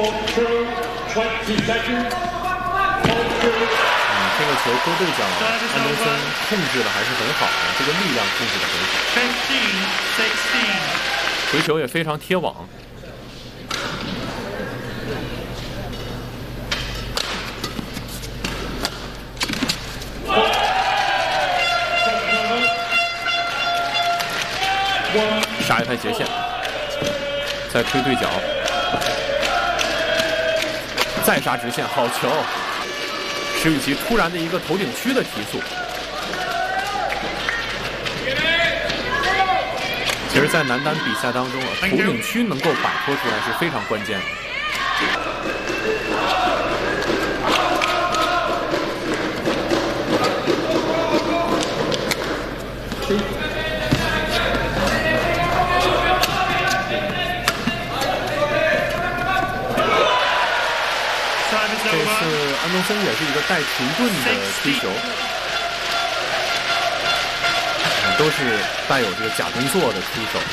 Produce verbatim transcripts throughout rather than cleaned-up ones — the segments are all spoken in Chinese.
嗯，这个球勾对角，安东森控制的还是很好的，这个力量控制的很好，回球也非常贴网。杀一拍斜线，再推对角，再杀直线，好球！石宇奇突然的一个头顶区的提速。其实，在男单比赛当中啊，头顶区能够摆脱出来是非常关键的。这次安东森也是一个带停顿的推球，都是带有这个假动作的出手。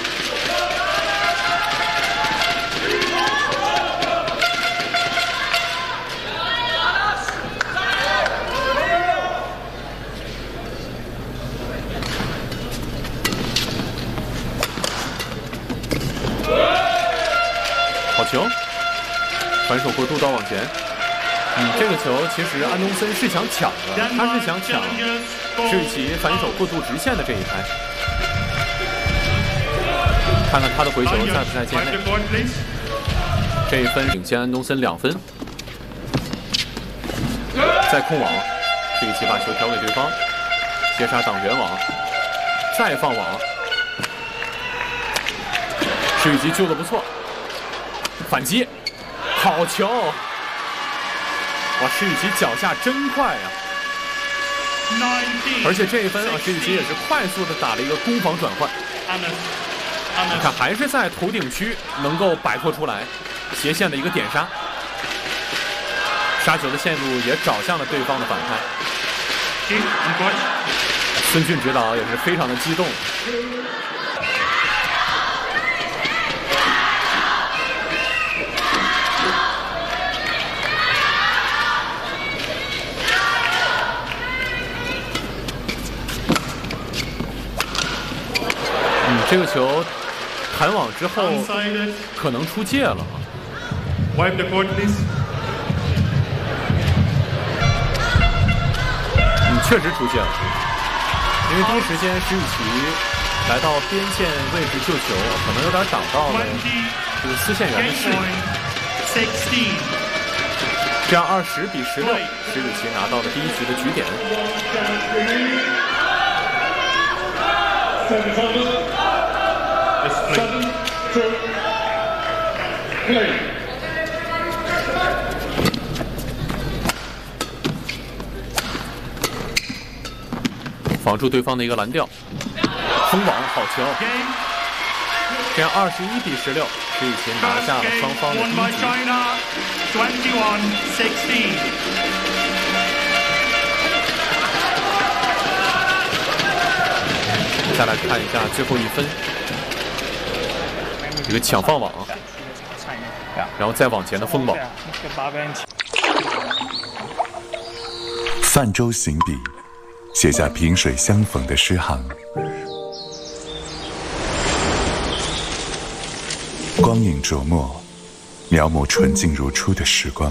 好球！反手过渡到往前。嗯，这个球其实安东森是想抢的，他是想抢石宇奇反手过渡直线的这一拍。看看他的回球在不在界内。这一分领先安东森两分。再控网，石宇奇把球调给对方，接杀挡圆网，再放网。石宇奇救得不错，反击，好球！哇，石宇奇脚下真快呀！而且这一分啊，石宇奇也是快速的打了一个攻防转换。你看，还是在头顶区能够摆脱出来斜线的一个点杀，杀球的线路也找向了对方的反拍。孙俊指导也是非常的激动。这个球弹网之后可能出界了。 Wipe the court, please. 嗯，确实出界了，因为第一时间石宇奇来到边线位置救球，可能有点挡到了这个丝线员的视野。这样二十比十六，石宇奇拿到了第一局的局点。 Seven, two, play. 防住对方的一个拦吊，封网好球！这样二十一比十六，石宇奇拿下了双方的第一局。再来看一下最后一分。一个抢放网，然后再往前的封网。 泛舟行笔，写下萍水相逢的诗行。光影琢磨，描摹纯净如初的时光。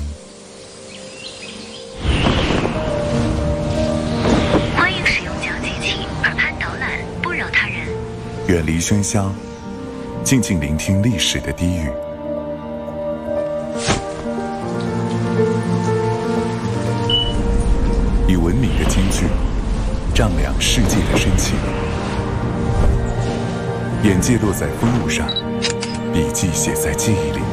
欢迎使用讲机器，耳畔导览，不扰他人。 远离喧嚣。静静聆听历史的低语，以文明的金句丈量世界的深情。眼界落在风物上，笔记写在记忆里。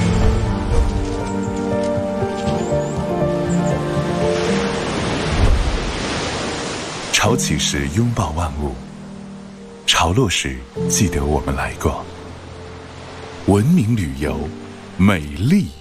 潮起时拥抱万物，潮落时记得我们来过。文明旅游，美丽